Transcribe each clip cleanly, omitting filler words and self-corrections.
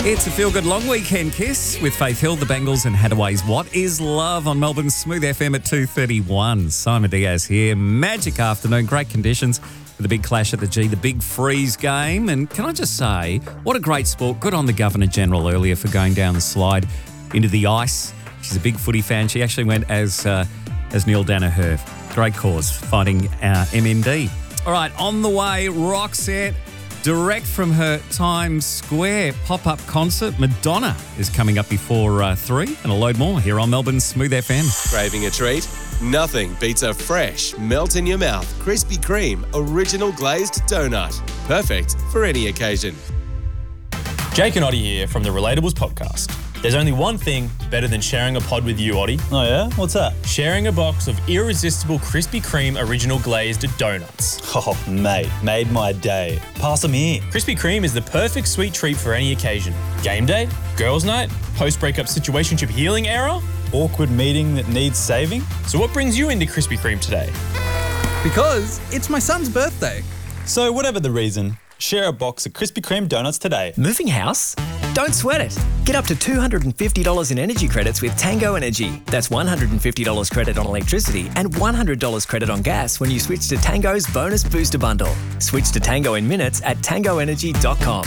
It's a feel-good long weekend kiss with Faith Hill, the Bengals and Hadaway's What Is Love on Melbourne's Smooth FM at 2:31. Simon Diaz here. Magic afternoon, great conditions for the big clash at the G, the big freeze game. And can I just say, what a great sport. Good on the Governor-General earlier for going down the slide into the ice. She's a big footy fan. She actually went as Neil Danaher. Great cause, fighting MND. All right, on the way, Roxette. Direct from her Times Square pop-up concert, Madonna is coming up before 3, and a load more here on Melbourne's Smooth FM. Craving a treat? Nothing beats a fresh, melt-in-your-mouth Krispy Kreme original glazed donut. Perfect for any occasion. Jake and Oddie here from the Relatables podcast. There's only one thing better than sharing a pod with you, Oddie. Oh yeah? What's that? Sharing a box of irresistible Krispy Kreme original glazed donuts. Oh, mate, made my day. Pass them here. Krispy Kreme is the perfect sweet treat for any occasion. Game day, girls' night, post-breakup situationship healing era. Awkward meeting that needs saving. So what brings you into Krispy Kreme today? Because it's my son's birthday. So whatever the reason, share a box of Krispy Kreme donuts today. Moving house? Don't sweat it. Get up to $250 in energy credits with Tango Energy. That's $150 credit on electricity and $100 credit on gas when you switch to Tango's Bonus Booster Bundle. Switch to Tango in minutes at tangoenergy.com.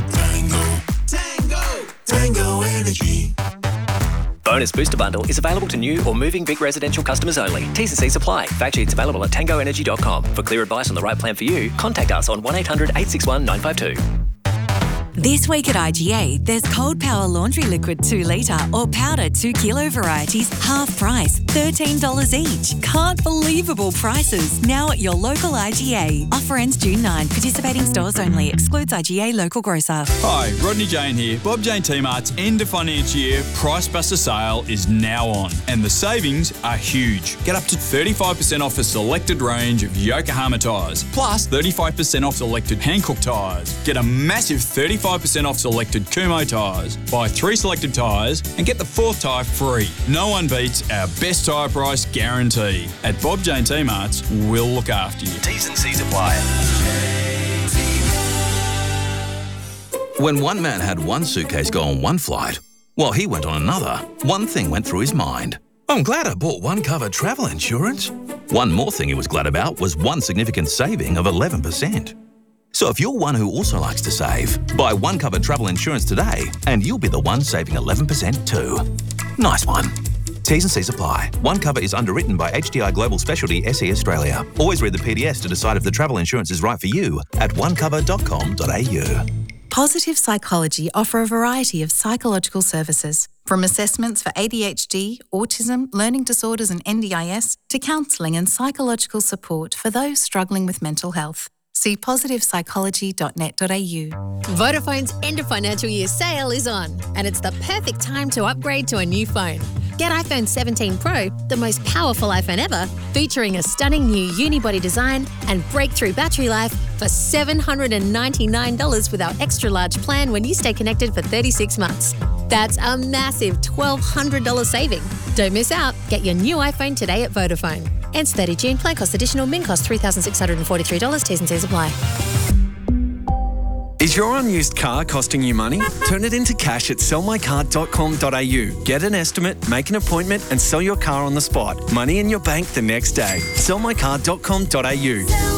Tango Energy. Bonus Booster Bundle is available to new or moving big residential customers only. T's and C's apply. Fact sheets available at tangoenergy.com. For clear advice on the right plan for you, contact us on 1800-861-952. This week at IGA, there's Cold Power Laundry Liquid 2 litre or powder 2 kilo varieties, half price, $13 each. Can't believable prices. Now at your local IGA. Offer ends June 9. Participating stores only. Excludes IGA local grocer. Hi, Rodney Jane here. Bob Jane T-Mart's end of financial year Price Buster sale is now on, and the savings are huge. Get up to 35% off a selected range of Yokohama tyres, plus 35% off selected Hankook tyres. Get a massive 35% off selected Kumho tyres. Buy 3 selected tyres and get the 4th tyre free. No one beats our best tyre price guarantee. At Bob Jane T-Mart's, we'll look after you. T's and C's apply. When one man had one suitcase go on one flight, while he went on another, one thing went through his mind. I'm glad I bought One Cover travel insurance. One more thing he was glad about was one significant saving of 11%. So if you're one who also likes to save, buy One Cover travel insurance today and you'll be the one saving 11% too. Nice one. T's and C's apply. One Cover is underwritten by HDI Global Specialty SE Australia. Always read the PDS to decide if the travel insurance is right for you at onecover.com.au. Positive Psychology offer a variety of psychological services, from assessments for ADHD, autism, learning disorders and NDIS, to counselling and psychological support for those struggling with mental health. See positivepsychology.net.au. Vodafone's end of financial year sale is on, and it's the perfect time to upgrade to a new phone. Get iPhone 17 Pro, the most powerful iPhone ever, featuring a stunning new unibody design and breakthrough battery life for $799 with our extra large plan when you stay connected for 36 months. That's a massive $1,200 saving. Don't miss out. Get your new iPhone today at Vodafone. Ends 30 June. Plan cost additional. Min cost $3,643. T's and C's apply. Is your unused car costing you money? Turn it into cash at sellmycar.com.au. Get an estimate, make an appointment and sell your car on the spot. Money in your bank the next day. sellmycar.com.au.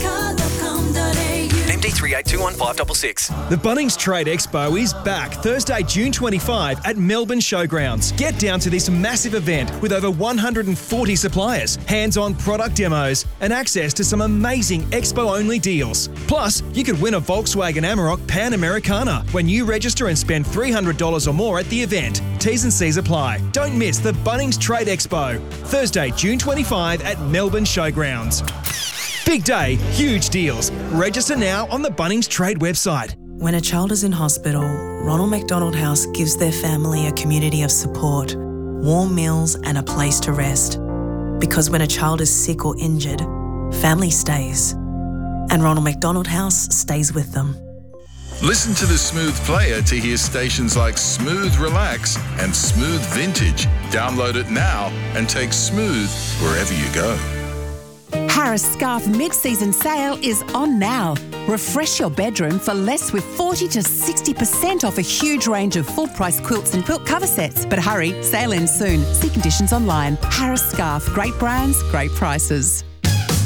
MD38215566. The Bunnings Trade Expo is back Thursday, June 25 at Melbourne Showgrounds. Get down to this massive event with over 140 suppliers, hands-on product demos, and access to some amazing expo-only deals. Plus, you could win a Volkswagen Amarok Pan Americana when you register and spend $300 or more at the event. T's and C's apply. Don't miss the Bunnings Trade Expo. Thursday, June 25 at Melbourne Showgrounds. Big day, huge deals. Register now on the Bunnings Trade website. When a child is in hospital, Ronald McDonald House gives their family a community of support, warm meals and a place to rest. Because when a child is sick or injured, family stays. And Ronald McDonald House stays with them. Listen to the Smooth Player to hear stations like Smooth Relax and Smooth Vintage. Download it now and take Smooth wherever you go. Harris Scarf mid-season sale is on now. Refresh your bedroom for less with 40 to 60% off a huge range of full-price quilts and quilt cover sets. But hurry, sale ends soon. See conditions online. Harris Scarf, great brands, great prices.